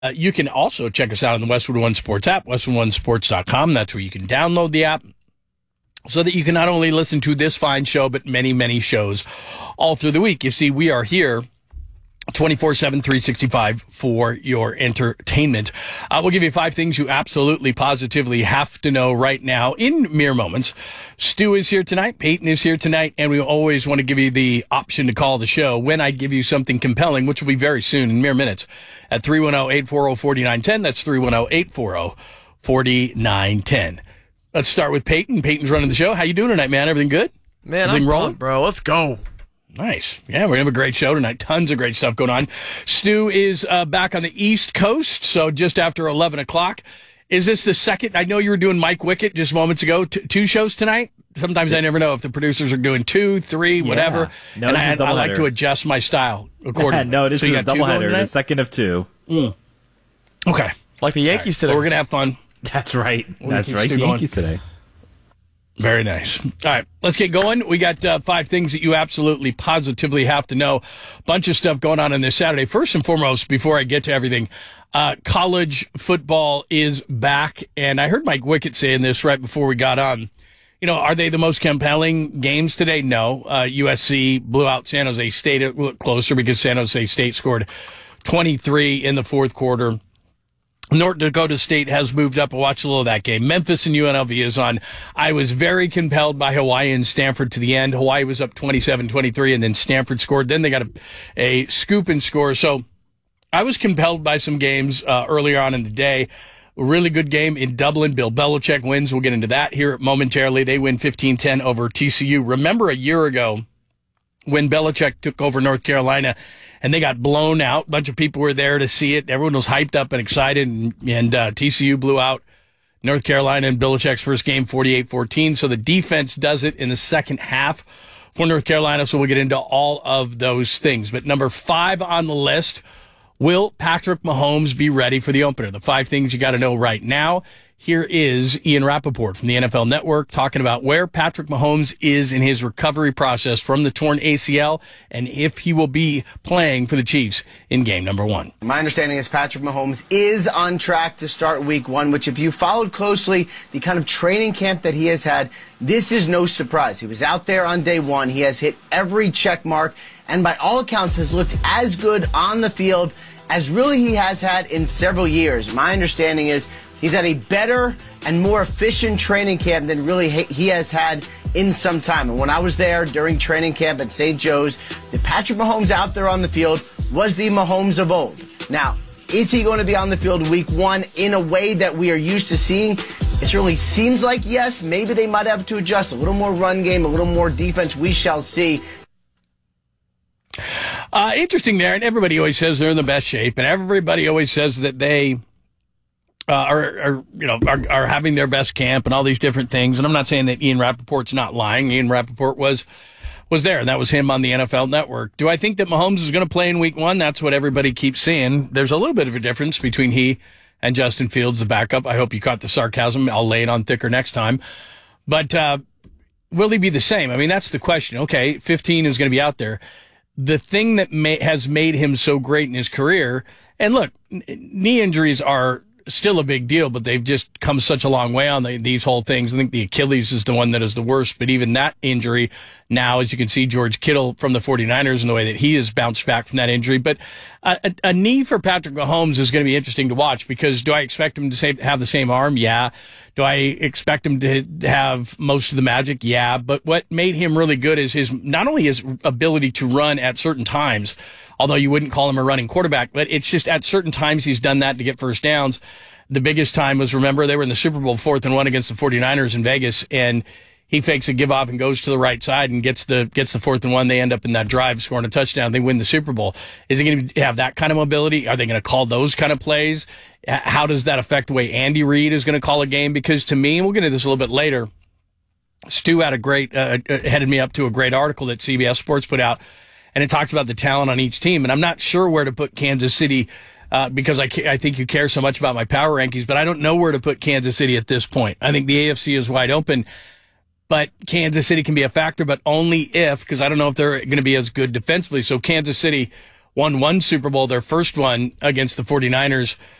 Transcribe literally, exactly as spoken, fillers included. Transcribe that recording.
Uh, you can also check us out on the Westwood One Sports app, westwood one sports dot com. That's where you can download the app so that you can not only listen to this fine show, but many, many shows all through the week. You see, we are here twenty-four seven, three sixty-five for your entertainment. Uh, we'll give you five things you absolutely, positively have to know right now in mere moments. Stu is here tonight. Peyton is here tonight. And we always want to give you the option to call the show when I give you something compelling, which will be very soon in mere minutes at three one zero, eight four zero, four nine one zero. That's three one zero, eight four zero, four nine one zero. Let's start with Peyton. Peyton's running the show. How you doing tonight, man? Everything good? Man, Everything I'm rolling? pumped, bro. Let's go. Nice. Yeah, we're going to have a great show tonight. Tons of great stuff going on. Stu is uh, back on the East Coast, so just after eleven o'clock. Is this the second? I know you were doing Mike Wickett just moments ago. T- two shows tonight? Sometimes I never know if the producers are doing two, three, whatever. Yeah. No, and it's a I, I like doubleheader. to adjust my style accordingly. no, this so is you a got two going doubleheader, the tonight? second of two. Mm. Okay. Like the Yankees Well, today. we're going to have fun. That's right. We'll That's keep right. Stu The going. Yankees today. Very nice. All right, let's get going. We got uh, five things that you absolutely, positively have to know. Bunch of stuff going on on this Saturday. First and foremost, before I get to everything, uh, college football is back. And I heard Mike Wickett saying this right before we got on. You know, are they the most compelling games today? No. Uh, U S C blew out San Jose State. It looked closer because San Jose State scored twenty-three in the fourth quarter. North Dakota State has moved up. Watch a little of that game. Memphis and U N L V is on. I was very compelled by Hawaii and Stanford to the end. Hawaii was up twenty-seven twenty-three, and then Stanford scored. Then they got a, a scoop and score. So I was compelled by some games uh, earlier on in the day. A really good game in Dublin. Bill Belichick wins. We'll get into that here momentarily. They win fifteen ten over T C U. Remember a year ago when Belichick took over North Carolina and they got blown out. A bunch of people were there to see it. Everyone was hyped up and excited, and, and uh, T C U blew out North Carolina in Belichick's first game, forty-eight fourteen. So the defense does it in the second half for North Carolina, so we'll get into all of those things. But number five on the list, will Patrick Mahomes be ready for the opener? The five things you got to know right now. Here is Ian Rappaport from the N F L Network talking about where Patrick Mahomes is in his recovery process from the torn A C L and if he will be playing for the Chiefs in game number one. My understanding is Patrick Mahomes is on track to start week one, which if you followed closely the kind of training camp that he has had, this is no surprise. He was out there on day one. He has hit every check mark and by all accounts has looked as good on the field as really he has had in several years. My understanding is he's had a better and more efficient training camp than really he has had in some time. And when I was there during training camp at Saint Joe's, the Patrick Mahomes out there on the field was the Mahomes of old. Now, is he going to be on the field week one in a way that we are used to seeing? It certainly seems like yes. Maybe they might have to adjust a little more run game, a little more defense. We shall see. Uh, interesting there, and everybody always says they're in the best shape, and everybody always says that they uh, are, are, you know, are, are having their best camp and all these different things. And I'm not saying that Ian Rappaport's not lying. Ian Rappaport was was there, and that was him on the N F L Network. Do I think that Mahomes is going to play in week one? That's what everybody keeps saying. There's a little bit of a difference between he and Justin Fields, the backup. I hope you caught the sarcasm. I'll lay it on thicker next time. But uh, will he be the same? I mean, that's the question. Okay, fifteen is going to be out there. The thing that may, has made him so great in his career, and look, n- knee injuries are still a big deal, but they've just come such a long way on the, these whole things. I think the Achilles is the one that is the worst, but even that injury now, as you can see, George Kittle from the 49ers and the way that he has bounced back from that injury. But a, a, a knee for Patrick Mahomes is going to be interesting to watch because do I expect him to say, have the same arm? Yeah. Do I expect him to have most of the magic? Yeah. But what made him really good is his, not only his ability to run at certain times, although you wouldn't call him a running quarterback, but it's just at certain times he's done that to get first downs. The biggest time was, remember, they were in the Super Bowl fourth and one against the 49ers in Vegas, and he fakes a give off and goes to the right side and gets the gets the fourth and one. They end up in that drive scoring a touchdown. They win the Super Bowl. Is he going to have that kind of mobility? Are they going to call those kind of plays? How does that affect the way Andy Reid is going to call a game? Because to me, and we'll get into this a little bit later, Stu had a great, uh, headed me up to a great article that C B S Sports put out, and it talks about the talent on each team. And I'm not sure where to put Kansas City uh, because I, I think you care so much about my power rankings, but I don't know where to put Kansas City at this point. I think the A F C is wide open, but Kansas City can be a factor, but only if, because I don't know if they're going to be as good defensively. So Kansas City, won one Super Bowl, their first one against the 49ers